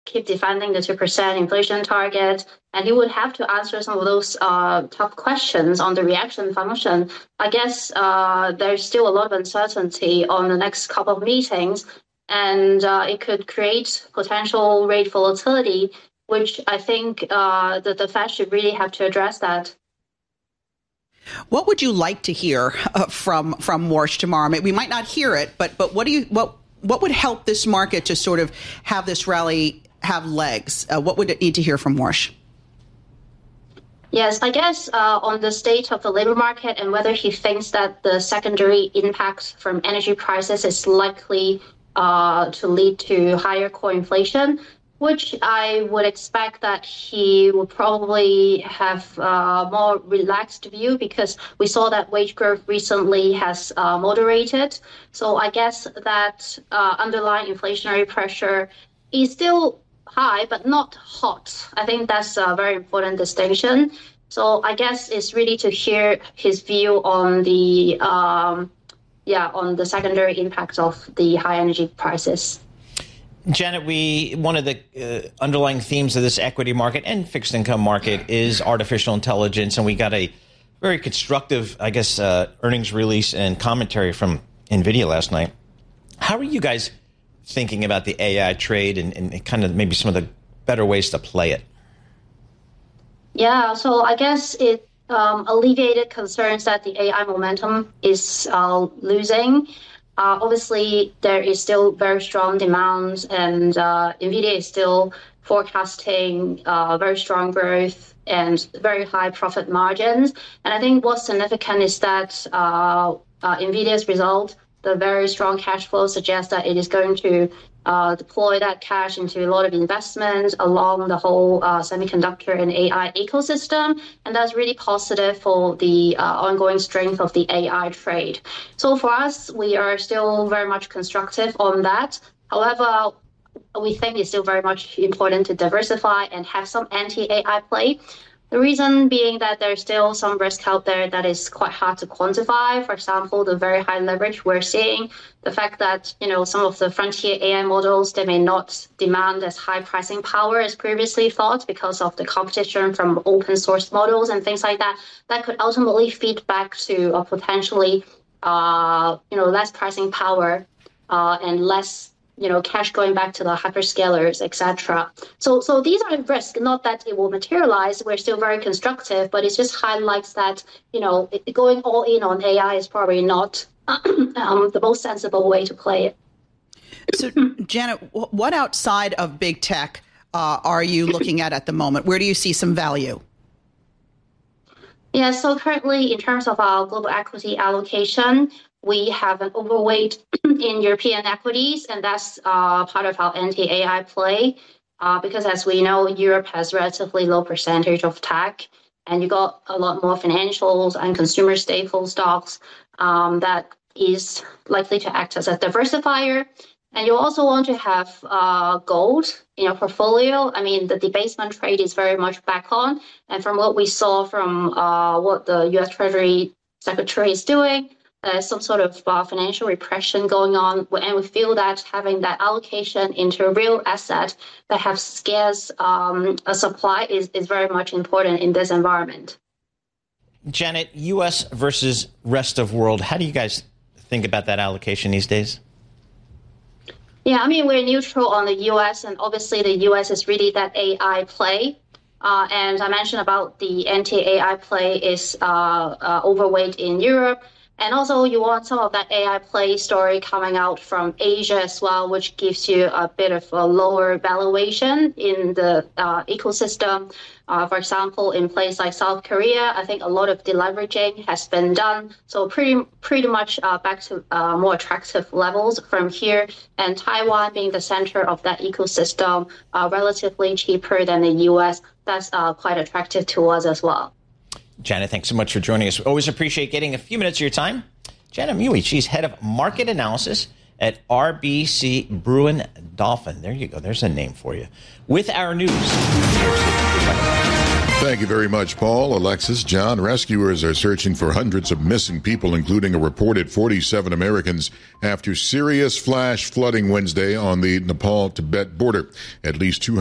keep defending the 2% inflation target, and he would have to answer some of those tough questions on the reaction function. I guess there's still a lot of uncertainty on the next couple of meetings, and it could create potential rate volatility, which I think that the Fed should really have to address that. What would you like to hear from Warsh tomorrow? I mean, we might not hear it, but what would help this market to sort of have this rally have legs? What would it need to hear from Warsh? Yes, I guess on the state of the labor market and whether he thinks that the secondary impact from energy prices is likely to lead to higher core inflation, which I would expect that he will probably have a more relaxed view, because we saw that wage growth recently has moderated. So I guess that underlying inflationary pressure is still high, but not hot. I think that's a very important distinction. So I guess it's really to hear his view on the on the secondary impact of the high energy prices. Janet, one of the underlying themes of this equity market and fixed income market is artificial intelligence, and we got a very constructive, I guess, earnings release and commentary from NVIDIA last night. How are you guys thinking about the AI trade and kind of maybe some of the better ways to play it? Yeah, so I guess it alleviated concerns that the AI momentum is losing. Obviously, there is still very strong demand, and NVIDIA is still forecasting very strong growth and very high profit margins. And I think what's significant is that NVIDIA's result, the very strong cash flow, suggests that it is going to deploy that cash into a lot of investments along the whole semiconductor and AI ecosystem. And that's really positive for the ongoing strength of the AI trade. So for us, we are still very much constructive on that. However, we think it's still very much important to diversify and have some anti-AI play. The reason being that there's still some risk out there that is quite hard to quantify. For example, the very high leverage we're seeing, the fact that, some of the frontier AI models, they may not demand as high pricing power as previously thought because of the competition from open source models and things like that, that could ultimately feed back to a potentially, less pricing power and less cash going back to the hyperscalers, etc. So these are risks, not that it will materialize. We're still very constructive, but it just highlights that, going all in on AI is probably not the most sensible way to play it. So, Janet, what outside of big tech are you looking at the moment? Where do you see some value? Yeah, so currently in terms of our global equity allocation, we have an overweight in European equities, and that's part of our anti-AI play. Because as we know, Europe has relatively low percentage of tech, and you got a lot more financials and consumer staple stocks that is likely to act as a diversifier. And you also want to have gold in your portfolio. I mean, the debasement trade is very much back on. And from what we saw from what the U.S. Treasury Secretary is doing, there's some sort of financial repression going on. And we feel that having that allocation into a real asset that have scarce a supply is very much important in this environment. Janet, U.S. versus rest of world, how do you guys think about that allocation these days? Yeah, I mean, we're neutral on the U.S., and obviously the U.S. is really that AI play. And I mentioned about the anti-AI play is overweight in Europe. And also you want some of that AI play story coming out from Asia as well, which gives you a bit of a lower valuation in the ecosystem. For example, in places like South Korea, I think a lot of deleveraging has been done. So pretty much back to more attractive levels from here. And Taiwan being the center of that ecosystem, relatively cheaper than the U.S., that's quite attractive to us as well. Janet, thanks so much for joining us. We always appreciate getting a few minutes of your time. Janet Mui, she's head of market analysis at RBC Brewin Dolphin. There you go. There's a name for you. With our news. Thank you very much, Paul. Alexis, John, rescuers are searching for hundreds of missing people, including a reported 47 Americans, after serious flash flooding Wednesday on the Nepal-Tibet border. At least 200